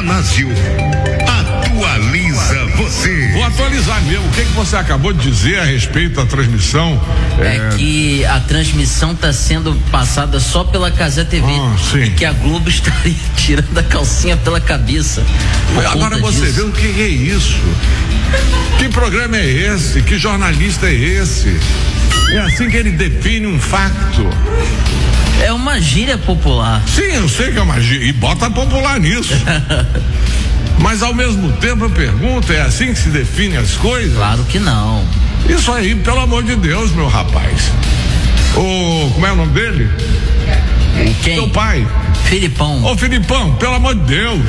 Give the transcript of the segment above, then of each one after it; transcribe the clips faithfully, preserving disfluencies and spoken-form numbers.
Canásio atualiza você. Vou atualizar mesmo. O que, que você acabou de dizer a respeito da transmissão? É, é... que a transmissão está sendo passada só pela Cazé T V. Ah, e que a Globo estaria tirando a calcinha pela cabeça. Agora você vê o que é isso? Que programa é esse? Que jornalista é esse? É assim que ele define um facto. É uma gíria popular. Sim, eu sei que é uma gíria. E bota popular nisso. Mas ao mesmo tempo eu pergunto, é assim que se define as coisas? Claro que não. Isso aí, pelo amor de Deus, meu rapaz. O, como é o nome dele? Quem? Seu pai. Filipão. Ô Filipão, pelo amor de Deus.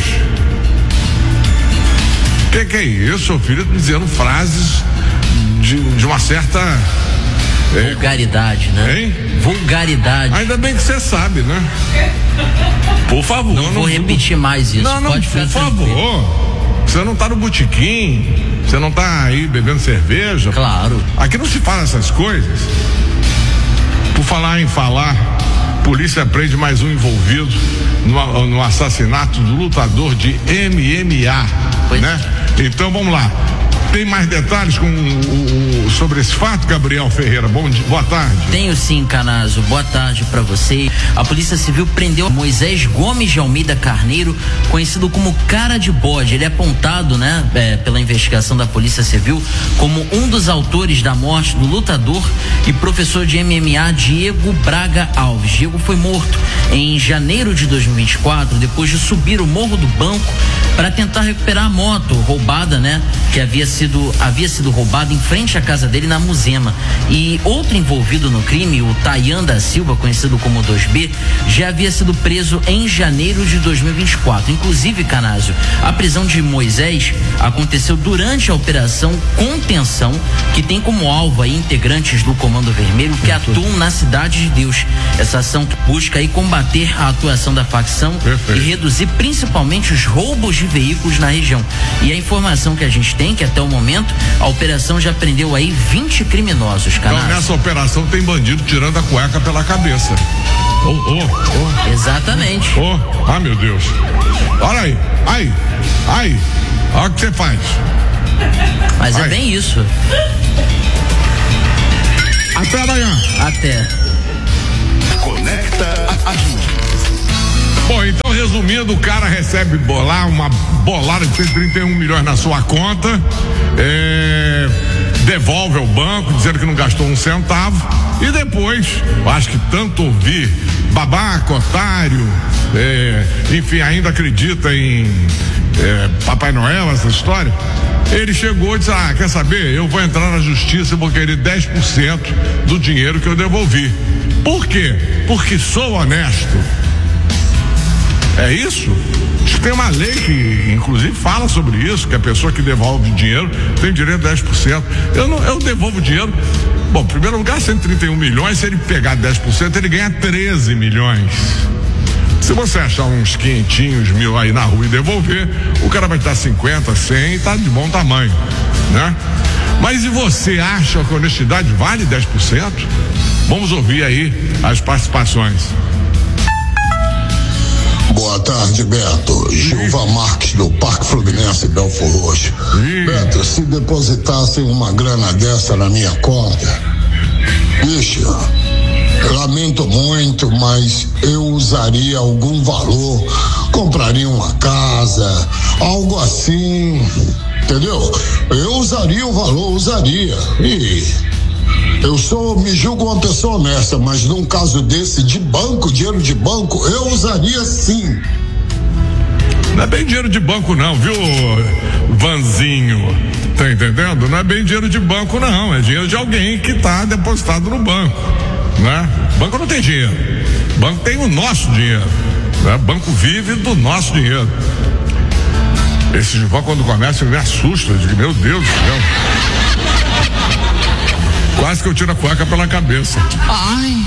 Que que é isso, seu filho dizendo frases de, de uma certa vulgaridade, né? Hein? Vulgaridade. Ainda bem que você sabe, né? Por favor. Não, não vou repetir mais isso. Não, não, Pode por favor. Você não tá no botequim, você não tá aí bebendo cerveja. Claro. Aqui não se fala essas coisas. Por falar em falar, polícia prende mais um envolvido no, no assassinato do lutador de M M A, pois né? Então vamos lá. Tem mais detalhes com o, o, sobre esse fato, Gabriel Ferreira? Bom dia, boa tarde. Tenho sim, Canazzo. Boa tarde para você. A Polícia Civil prendeu Moisés Gomes de Almeida Carneiro, conhecido como Cara de Bode. Ele é apontado, né, é, pela investigação da Polícia Civil, como um dos autores da morte do lutador e professor de M M A Diego Braga Alves. Diego foi morto em janeiro de dois mil e vinte e quatro, depois de subir o Morro do Banco para tentar recuperar a moto roubada, né, que havia sido havia sido roubado em frente à casa dele na Muzema. E outro envolvido no crime, o Tayan da Silva, conhecido como dois B, já havia sido preso em janeiro de dois mil e vinte e quatro. Inclusive, Canazzo, a prisão de Moisés aconteceu durante a operação Contenção, que tem como alvo aí integrantes do Comando Vermelho que atuam na Cidade de Deus. Essa ação busca aí combater a atuação da facção Perfeito. E reduzir principalmente os roubos de veículos na região. E a informação que a gente tem, que até o momento a operação já prendeu aí vinte criminosos, Canazzo. Então nessa operação tem bandido tirando a cueca pela cabeça. Oh, oh, oh. Exatamente. Oh, ah, meu Deus. Olha aí, aí, aí. Olha o que você faz. Mas aí. É bem isso. Até amanhã. Até. Conecta a gente. Bom, então resumindo, o cara recebe bolar, uma bolada de cento e trinta e um milhões na sua conta, é, devolve ao banco dizendo que não gastou um centavo e depois, acho que tanto ouvir babaca, otário, é, enfim, ainda acredita em é, Papai Noel, essa história. Ele chegou e disse, ah, quer saber, eu vou entrar na justiça e vou querer dez por cento do dinheiro que eu devolvi. Por quê? Porque sou honesto. É isso? Acho que tem uma lei que inclusive fala sobre isso, que a pessoa que devolve dinheiro tem direito a dez por cento. Eu não, eu devolvo dinheiro. Bom, em primeiro lugar, cento e trinta e um milhões, se ele pegar dez por cento, ele ganha treze milhões. Se você achar uns quinhentinhos mil aí na rua e devolver, o cara vai estar cinquenta, cem e tá de bom tamanho, né? Mas e você acha que a honestidade vale dez por cento? Vamos ouvir aí as participações. Boa tarde, Beto. Gilva Marques, do Parque Fluminense, Belfor Roxo. Beto, se depositassem uma grana dessa na minha conta, bicho, lamento muito, mas eu usaria algum valor, compraria uma casa, algo assim, entendeu? Eu usaria o valor, usaria. E eu sou, me julgo uma pessoa honesta, mas num caso desse, de banco, dinheiro de banco, eu usaria sim. Não é bem dinheiro de banco não, viu, Vanzinho? Tá entendendo? Não é bem dinheiro de banco não, é dinheiro de alguém que tá depositado no banco, né? Banco não tem dinheiro, banco tem o nosso dinheiro, né? Banco vive do nosso dinheiro. Esse Gilvão, quando começa, me assusta, eu digo, meu Deus do céu. Quase que eu tiro a cueca pela cabeça. Ai.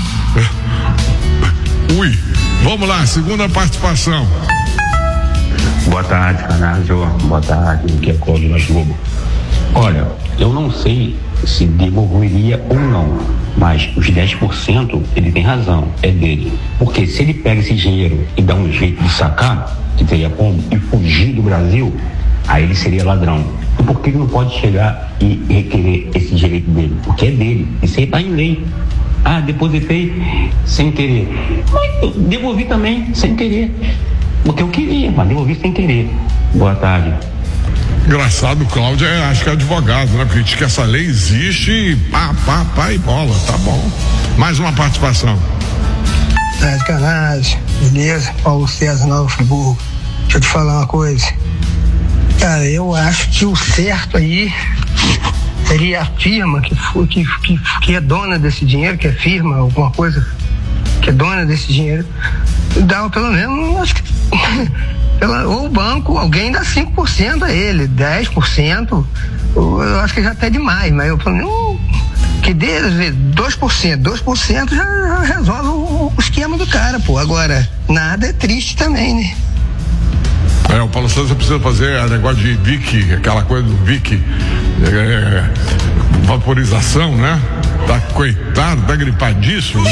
Ui, vamos lá, segunda participação. Boa tarde, Canazzo. Boa tarde, que é Cláudio da Globo. Olha, eu não sei se devolveria ou não. Mas os dez por cento, ele tem razão, é dele. Porque se ele pega esse dinheiro e dá um jeito de sacar, que teria como, e fugir do Brasil, aí ele seria ladrão. E por que ele não pode chegar e requerer esse direito dele? Porque é dele, isso aí está em lei. Ah, depositei sem querer. Mas eu devolvi também sem querer. Porque eu queria, mas devolvi sem querer. Boa tarde. Engraçado, Cláudio, é, acho que é advogado, né? Porque diz que essa lei existe e pá, pá, pá e bola, tá bom. Mais uma participação. Tá de canagem, beleza? Paulo César, Nova Friburgo. Deixa eu te falar uma coisa. Cara, eu acho que o certo aí seria a firma que, for, que, que, que é dona desse dinheiro, que é firma, alguma coisa que é dona desse dinheiro, dá pelo menos, acho que pela, ou o banco, alguém dá cinco por cento a ele, dez por cento, eu acho que já até é demais, mas eu pelo menos que dê dois por cento, dois por cento já, já resolve o, o esquema do cara, pô. Agora, nada é triste também, né? É, o Paulo César precisa fazer negócio de Vick, aquela coisa do Vick, é, vaporização, né? Tá coitado, tá gripadíssimo.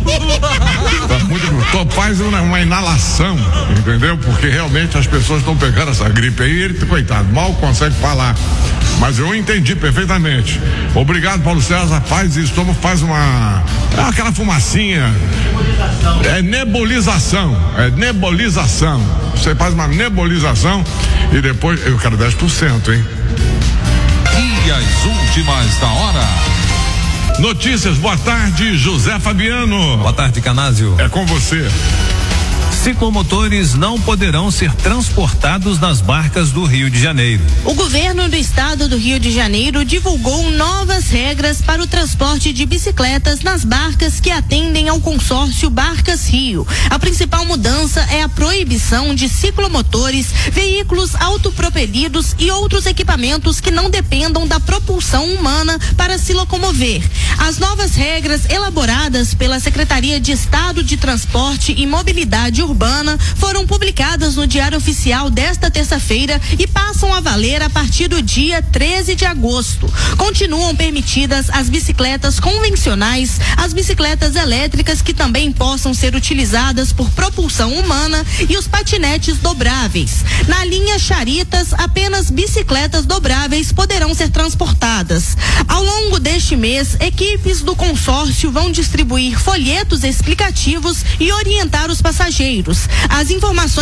Tá muito, tô, faz uma, uma inalação, entendeu? Porque realmente as pessoas estão pegando essa gripe aí, ele, coitado, mal consegue falar. Mas eu entendi perfeitamente. Obrigado, Paulo César, faz isso, toma, faz uma, aquela fumacinha. É nebulização, é nebulização. Você faz uma nebulização e depois, eu quero dez por cento, hein? E as últimas da hora. Notícias, boa tarde, José Fabiano. Boa tarde, Canásio. É com você. Ciclomotores não poderão ser transportados nas barcas do Rio de Janeiro. O governo do estado do Rio de Janeiro divulgou novas regras para o transporte de bicicletas nas barcas que atendem ao consórcio Barcas Rio. A principal mudança é a proibição de ciclomotores, veículos autopropelidos e outros equipamentos que não dependam da propulsão humana para se locomover. As novas regras elaboradas pela Secretaria de Estado de Transporte e Mobilidade Urbana foram publicadas no Diário Oficial desta terça-feira e passam a valer a partir do dia treze de agosto. Continuam permitidas as bicicletas convencionais, as bicicletas elétricas que também possam ser utilizadas por propulsão humana e os patinetes dobráveis. Na linha Charitas, apenas bicicletas dobráveis poderão ser transportadas. Ao longo deste mês, equipes do consórcio vão distribuir folhetos explicativos e orientar os passageiros. As informações